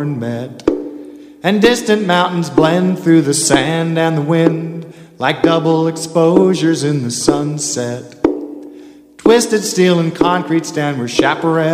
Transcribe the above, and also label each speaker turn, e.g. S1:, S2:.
S1: Hawthorne met. And distant mountains blend through the sand and the wind like double exposures in the sunset. Twisted steel and concrete stand where chaparral